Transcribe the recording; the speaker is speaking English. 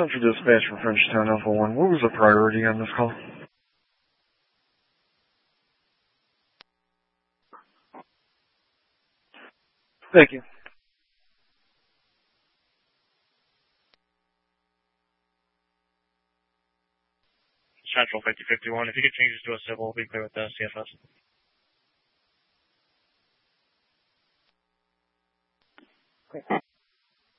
Central Dispatch from Frenchtown Alpha 1. What was the priority on this call? Thank you. Central 5051. If you could change this to a civil, we'll be clear with the CFS. Okay.